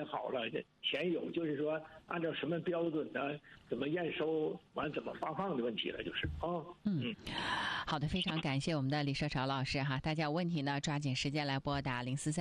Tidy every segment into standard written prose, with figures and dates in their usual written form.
好了，钱有，就是说按照什么标准呢？怎么验收完怎么发放的问题了，就是好的，非常感谢我们的李社潮老师哈。大家有问题呢，抓紧时间来拨打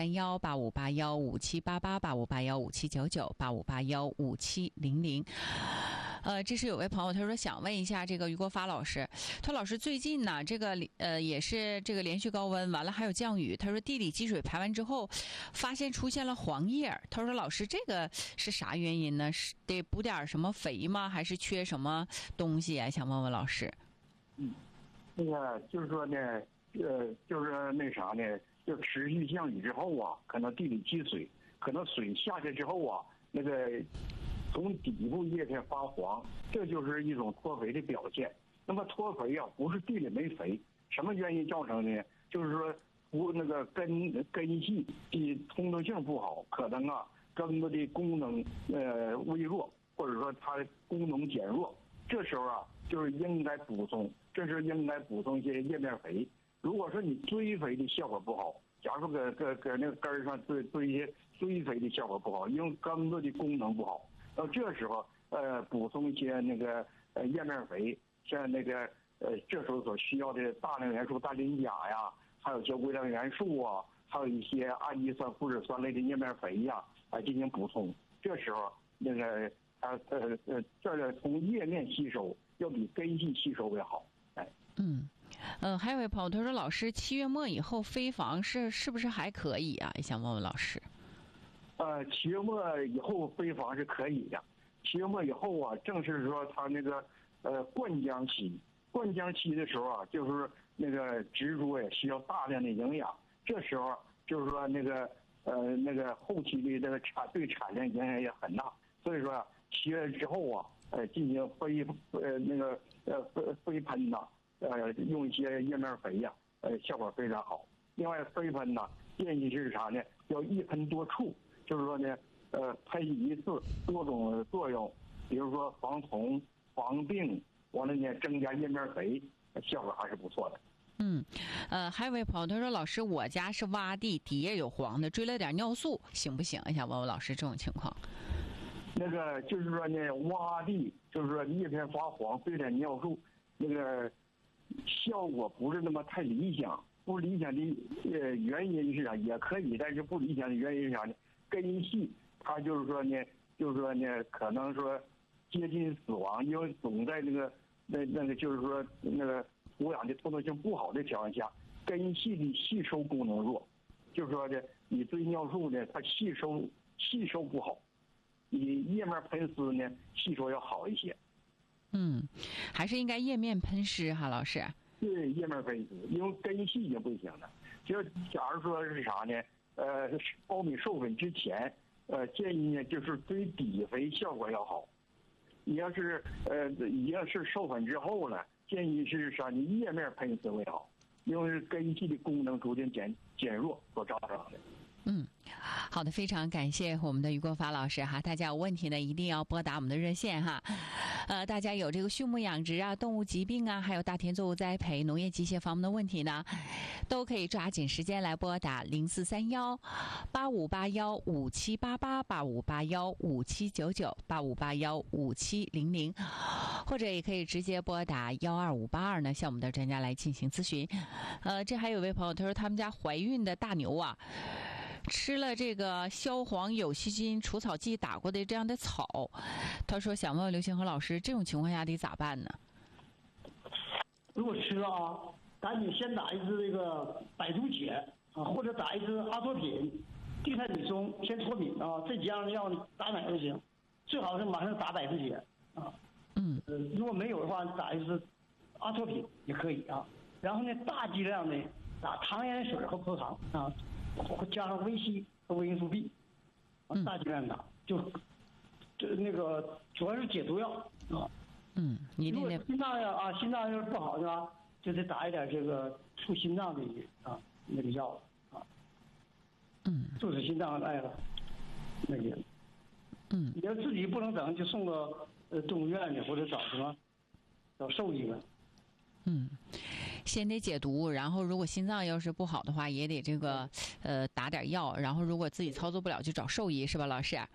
0431858157888581579985815700。这是有位朋友他说想问一下这个于国发老师，他说老师最近呢这个也是这个连续高温，完了还有降雨，他说地里积水排完之后发现出现了黄叶，他说老师这个是啥原因呢？是得补点什么肥吗？还是缺什么东西啊？想问问老师。 那个就是说呢，就是那啥呢，就持续降雨之后啊，可能地里积水，可能水下去之后啊，那个从底部叶片发黄，这就是一种脱肥的表现。那么脱肥啊，不是地里没肥，什么原因造成的呢？就是说那个根系的通透性不好，可能啊根部的功能微弱，或者说它的功能减弱，这时候啊就是应该补充。这是应该补充一些叶面肥。如果说你追肥的效果不好，假如说搁那个根上堆一些追肥的效果不好，因为根部的功能不好，到这时候补充一些那个叶面肥，像那个这时候所需要的大量元素氮磷钾呀，还有一些微量元素啊，还有一些氨基酸、富脂酸类的叶面肥呀，来进行补充。这时候那个这从叶面吸收要比根系吸收为好。 还有位朋友他说老师7月末以后飞防是不是还可以啊？也想问问老师。 7月末以后飞防是可以的。7月末以后啊，正是说它那个灌浆期的时候啊，就是那个植株也需要大量的营养，这时候就是说那个后期的这个对产量影响也很大，所以说7月之后啊，进行飞喷呐。用一些叶面肥呀，效果非常好。另外，飞喷呢，建议是啥呢？要一喷多处，就是说呢，喷一次多种作用，比如说防虫、防病，完了呢，增加叶面肥，效果还是不错的。 还有位朋友他说老师，我家是洼地，底下有黄的，追了点尿素，行不行？想问问老师这种情况。 那个就是说呢，洼地就是说叶片发黄，追点尿素，那个。效果不是那么太理想，不理想的原因是啥？也可以，但是不理想的原因是啥呢？根系它就是说呢，可能说接近死亡，因为总在那个就是说那个土壤的透透性不好的条件下，根系的吸收功能弱，就是说呢，你追尿素呢，它吸收不好，你叶面喷丝呢吸收要好一些。 还是应该叶面喷湿哈，老师。 对，叶面喷湿，因为根系已经不行了。就假如说是啥呢？苞米授粉之前，建议呢就是追底肥效果要好。你要是已经是授粉之后了，建议是啥？你叶面喷湿为好，因为根系的功能逐渐减弱所造成的。 好的，非常感谢我们的于国发老师哈。大家有问题呢，一定要拨打我们的热线哈。大家有这个畜牧养殖啊、动物疾病啊，还有大田作物栽培、农业机械方面的问题呢，都可以抓紧时间来拨打0431858157888581579985815700，或者也可以直接拨打12582呢，向我们的专家来进行咨询。这还有位朋友他说他们家怀孕的大牛啊，吃了这个消黄有细菌除草剂打过的这样的草，他说想问问刘清和老师，这种情况下得咋办呢？ 如果吃了啊，赶紧先打一支这个百毒解啊，或者打一支阿托品、地塞米松、先脱敏啊，这几样药打哪都行，最好是马上打百毒解啊。如果没有的话，打一支阿托品也可以啊。然后呢，大剂量的打糖盐水和葡萄糖啊。加上维 C 和维生素 B， 大剂量打，就那个主要是解毒药啊。如果心脏要是不好的话，就得打一点这个促心脏的那个药啊。促使心脏那个。你要自己不能等，就送到动物院去，或者找兽医们。 先得解毒，然后如果心脏要是不好的话，也得这个打点药，然后如果自己操作不了，就找兽医，是吧，老师？